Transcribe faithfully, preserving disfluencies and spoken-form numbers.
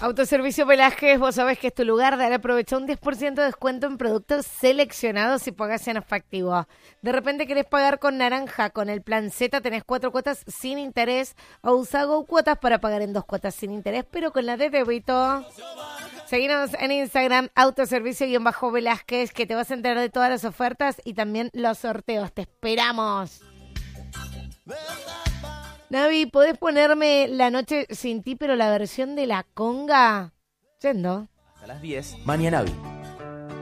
Autoservicio Velázquez, vos sabés que es tu lugar. Dale, aprovecha un diez por ciento de descuento en productos seleccionados y pagás en efectivo. De repente querés pagar con naranja, con el plan Z tenés cuatro cuotas sin interés o usa Go Cuotas para pagar en dos cuotas sin interés, pero con la de débito. Seguinos en Instagram, autoservicio-Velázquez, que te vas a enterar de todas las ofertas y también los sorteos. Te esperamos. Navi, ¿podés ponerme La Noche Sin Ti, pero la versión de La Conga? Yendo. Hasta las diez, Mañana Navi.